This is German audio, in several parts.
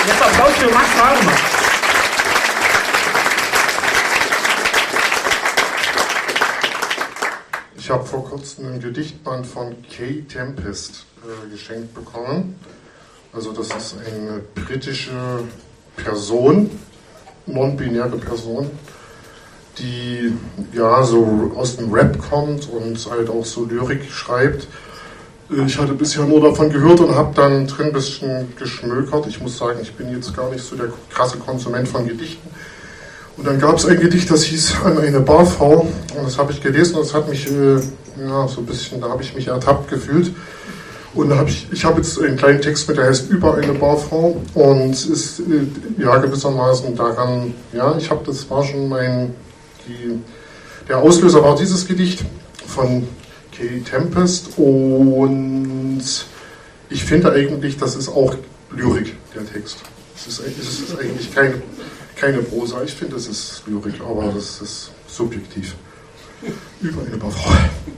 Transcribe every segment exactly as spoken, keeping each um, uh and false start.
Jetzt Applaus für Max Wagner. Ich habe vor kurzem ein Gedichtband von Kay Tempest äh, geschenkt bekommen. Also das ist eine britische Person, non-binäre Person, die ja so aus dem Rap kommt und halt auch so Lyrik schreibt. Ich hatte bisher nur davon gehört und habe dann drin ein bisschen geschmökert. Ich muss sagen, ich bin jetzt gar nicht so der krasse Konsument von Gedichten. Und dann gab es ein Gedicht, das hieß An eine Barfrau. Und das habe ich gelesen und das hat mich äh, ja, so ein bisschen, da habe ich mich ertappt gefühlt. Und da habe ich, ich habe jetzt einen kleinen Text mit, der heißt Über eine Barfrau und ist äh, ja gewissermaßen daran, ja, ich habe, das war schon mein, die, der Auslöser war dieses Gedicht von Kay Tempest und ich finde eigentlich, das ist auch Lyrik, der Text. Es ist, es ist eigentlich keine, keine Prosa, ich finde, es ist Lyrik, aber das ist subjektiv. Über eine Barfrau.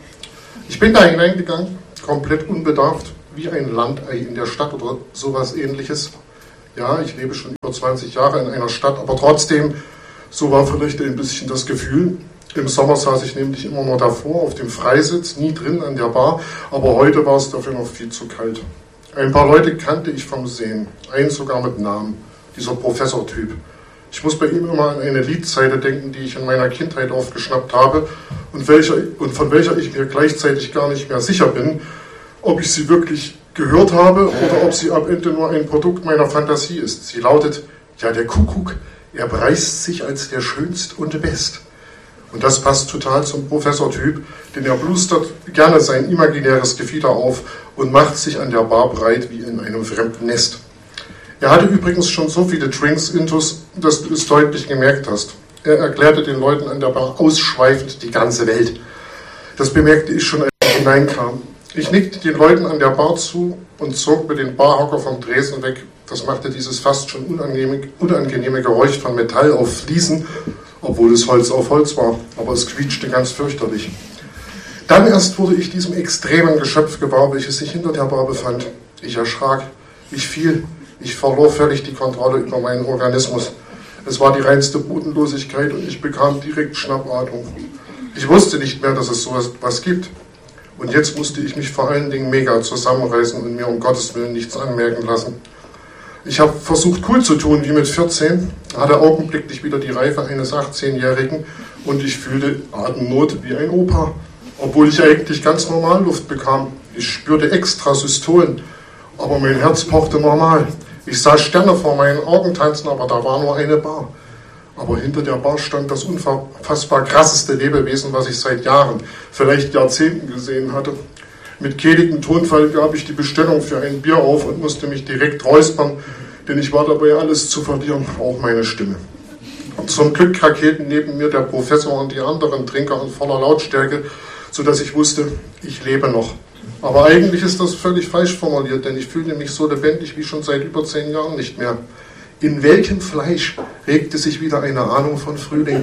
Ich bin da hineingegangen, komplett unbedarft, wie ein Landei in der Stadt oder sowas ähnliches. Ja, ich lebe schon über zwanzig Jahre in einer Stadt, aber trotzdem, so war vielleicht ein bisschen das Gefühl. Im Sommer saß ich nämlich immer nur davor, auf dem Freisitz, nie drin an der Bar, aber heute war es dafür noch viel zu kalt. Ein paar Leute kannte ich vom Sehen, einen sogar mit Namen, dieser Professor-Typ. Ich muss bei ihm immer an eine Liedzeile denken, die ich in meiner Kindheit aufgeschnappt habe und, welcher, und von welcher ich mir gleichzeitig gar nicht mehr sicher bin, ob ich sie wirklich gehört habe oder ob sie am Ende nur ein Produkt meiner Fantasie ist. Sie lautet, ja, der Kuckuck, er preist sich als der Schönst und Best. Und das passt total zum Professor-Typ, denn er blustert gerne sein imaginäres Gefieder auf und macht sich an der Bar breit wie in einem fremden Nest. Er hatte übrigens schon so viele Drinks intus, dass du es deutlich gemerkt hast. Er erklärte den Leuten an der Bar ausschweifend die ganze Welt. Das bemerkte ich schon, als ich hineinkam. Ich nickte den Leuten an der Bar zu und zog mir den Barhocker vom Tresen weg. Das machte dieses fast schon unangenehme, unangenehme Geräusch von Metall auf Fliesen, obwohl es Holz auf Holz war, aber es quietschte ganz fürchterlich. Dann erst wurde ich diesem extremen Geschöpf gewahr, welches sich hinter der Bar befand. Ich erschrak, ich fiel, ich verlor völlig die Kontrolle über meinen Organismus. Es war die reinste Bodenlosigkeit und ich bekam direkt Schnappatmung. Ich wusste nicht mehr, dass es sowas was gibt. Und jetzt musste ich mich vor allen Dingen mega zusammenreißen und mir um Gottes Willen nichts anmerken lassen. Ich habe versucht, cool zu tun, wie mit vierzehn, hatte augenblicklich wieder die Reife eines achtzehnjährigen und ich fühlte Atemnot wie ein Opa, obwohl ich eigentlich ganz normal Luft bekam. Ich spürte Extrasystolen, aber mein Herz pochte normal. Ich sah Sterne vor meinen Augen tanzen, aber da war nur eine Bar. Aber hinter der Bar stand das unfassbar krasseste Lebewesen, was ich seit Jahren, vielleicht Jahrzehnten gesehen hatte. Mit kehligem Tonfall gab ich die Bestellung für ein Bier auf und musste mich direkt räuspern, denn ich war dabei, alles zu verlieren, auch meine Stimme. Und zum Glück raketen neben mir der Professor und die anderen Trinker in voller Lautstärke, sodass ich wusste, ich lebe noch. Aber eigentlich ist das völlig falsch formuliert, denn ich fühlte mich so lebendig wie schon seit über zehn Jahren nicht mehr. In welchem Fleisch regte sich wieder eine Ahnung von Frühling?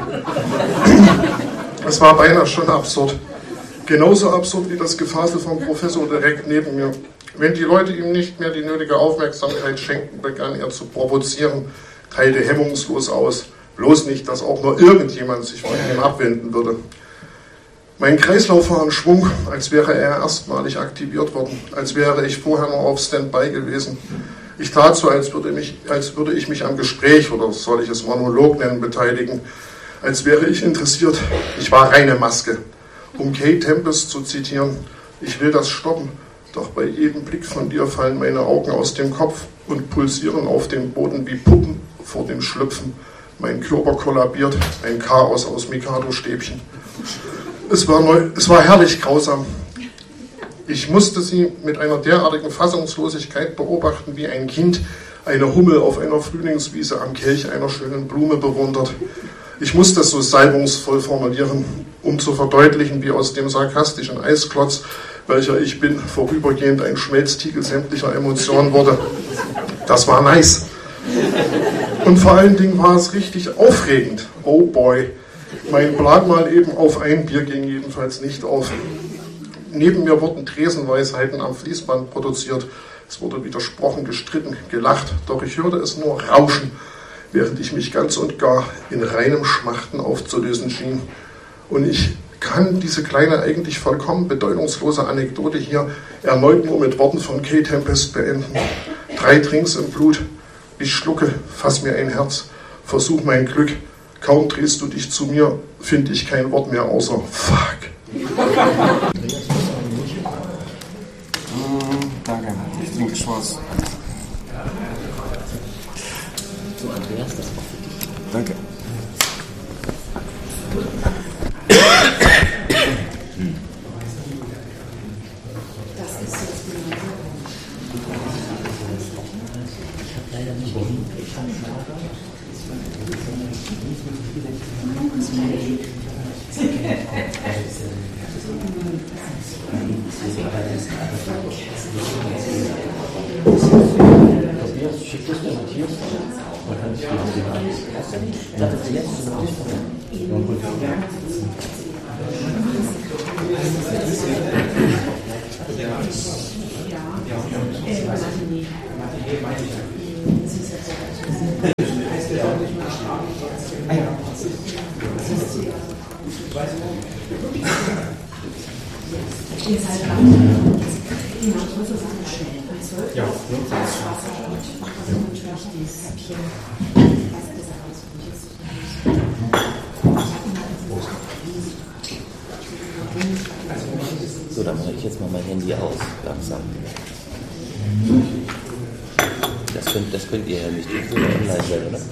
Es war beinahe schon absurd. Genauso absurd wie das Gefasel vom Professor direkt neben mir. Wenn die Leute ihm nicht mehr die nötige Aufmerksamkeit schenkten, begann er zu provozieren, teilte hemmungslos aus. Bloß nicht, dass auch nur irgendjemand sich von ihm abwenden würde. Mein Kreislauf war in Schwung, als wäre er erstmalig aktiviert worden, als wäre ich vorher noch auf Standby gewesen. Ich tat so, als würde, mich, als würde ich mich am Gespräch, oder soll ich es Monolog nennen, beteiligen, als wäre ich interessiert. Ich war reine Maske. Um Kay Tempest zu zitieren, ich will das stoppen, doch bei jedem Blick von dir fallen meine Augen aus dem Kopf und pulsieren auf dem Boden wie Puppen vor dem Schlüpfen. Mein Körper kollabiert, ein Chaos aus Mikado-Stäbchen. Es war, neu, es war herrlich grausam. Ich musste sie mit einer derartigen Fassungslosigkeit beobachten, wie ein Kind eine Hummel auf einer Frühlingswiese am Kelch einer schönen Blume bewundert. Ich musste es so salbungsvoll formulieren, um zu verdeutlichen, wie aus dem sarkastischen Eisklotz, welcher ich bin, vorübergehend ein Schmelztiegel sämtlicher Emotionen wurde. Das war nice. Und vor allen Dingen war es richtig aufregend. Oh boy. Mein Plan mal eben auf ein Bier ging jedenfalls nicht auf. neben mir wurden Tresenweisheiten am Fließband produziert. Es wurde widersprochen, gestritten, gelacht, doch ich hörte es nur rauschen, während ich mich ganz und gar in reinem Schmachten aufzulösen schien. Und ich kann diese kleine, eigentlich vollkommen bedeutungslose Anekdote hier erneut nur mit Worten von Kay Tempest beenden. Drei Drinks im Blut, ich schlucke, fass mir ein Herz, versuch mein Glück, kaum drehst du dich zu mir, finde ich kein Wort mehr außer Fuck. Danke, ich trinke Schwarz. So, Andreas, das war für dich. Danke. Das ist jetzt genau. Ich habe leider nicht hin. Ich habe Tobias, schickt das der Matthias? Man kann es dir nicht. Das ist jetzt so Jetzt halt ran. Ich muss so Sachen schnell. Ja, das Wasser und natürlich dieses Häppchen. Was ist das so, dann mache ich jetzt mal mein Handy aus, langsam. Das könnt, das könnt ihr ja nicht so online sein, oder?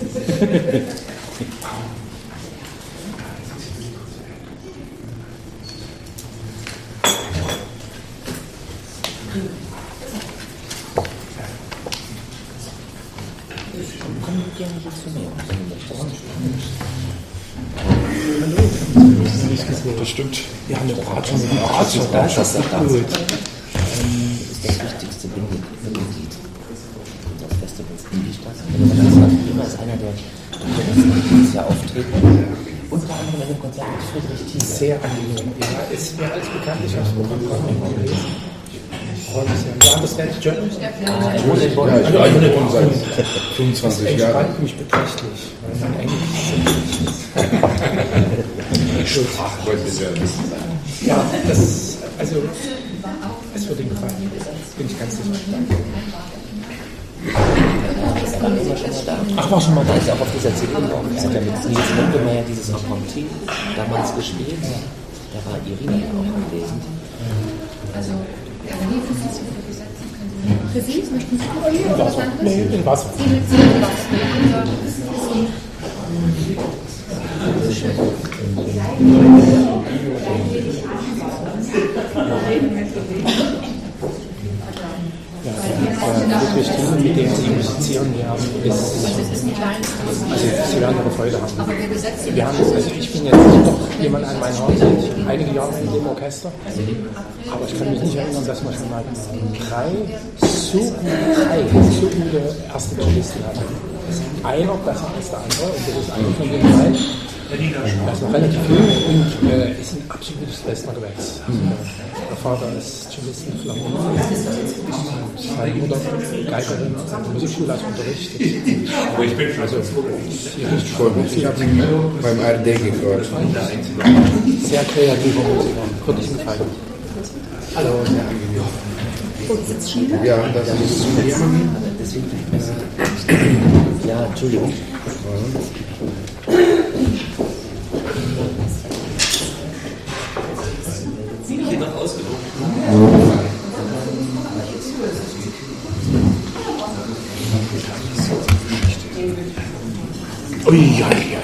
Das stimmt. Ja, eine Beratung. Eine Beratung, das, das ist gut. Ähm, ist das wichtigste Bindeglied unseres Festivals in die Stadt. Wenn man das sagt, immer ist einer der, der das dieses Jahr auftreten. Unter anderem in dem Konzert mit Friedrich Thiele. Sehr angenehm. Ja, ist mir alles bekannt. Ich habe es Programm gelesen. Wir haben das Welt Journal. Ah, er wohnt in Bonn. Ja, ich war in Bonn seit fünfundzwanzig Das Jahren. entspannt mich beträchtlich, weil mein Englisch Sprachwort ist ja ja, das ist, also, es wird Ihnen gefallen. Bin ich ganz sicher. Ach, war schon mal da. Ist auch auf dieser C D drauf. Er hat ja mit Nils Mungemeier dieses Apprenti damals gespielt. Da war Irina ja auch anwesend. Also, für Sie möchten Sie auch was anderes? Nee, in Wasser. Sie mit Sie in Wasser. Ja, wirklich Themen, mit denen Sie musizieren werden, ist, also Sie werden eine Freude haben. Aber wir besetzen Wir haben das, also ich bin jetzt doch jemand an meinem Haus, ich einige Jahre in dem Orchester, aber ich kann mich nicht erinnern, dass man schon mal drei so gute, drei so gute erste Cellisten hatte. Einer besser als der andere und das ist einer von den drei. Er ist noch relativ jung und äh, ist ein absolutes Westner-Gewächs. Also, der Vater ist Cellist in Philharmonie, seine Mutter Geigerin, Musikschule als unterrichtet. Aber ich bin schon Also, hier richtig voll gut. Ich habe ihn beim R D gehört. sehr kreativer Musiker. Würde ich gefallen. Hallo, sehr angenehm. Ja, das ist Deswegen ja, Entschuldigung. Hier noch ausgedruckt. Ui, ja, ja.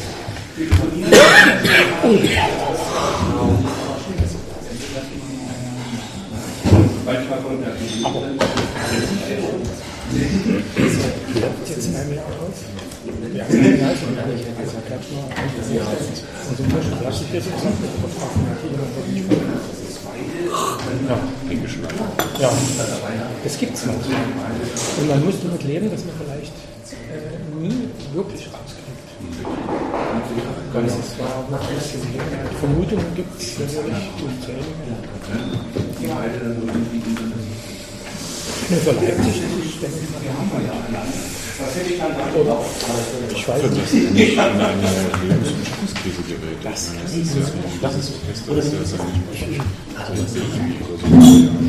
Jetzt nehmen wir aus. Ja, ja, also und so Tisch lasse ich jetzt ja, hingeschlagen. Ja, das gibt es manchmal. Und man muss damit leben, dass man vielleicht äh, nie wirklich rauskriegt. Das ist zwar Vermutungen gibt es natürlich unzählige. Nur für Leipzig ist es, denke ich, oder ich weiß nicht. Nicht an eine Lebensumschlagskrise gerät. Das, das ist, das ist, das ist, das ist, das ist, das ist,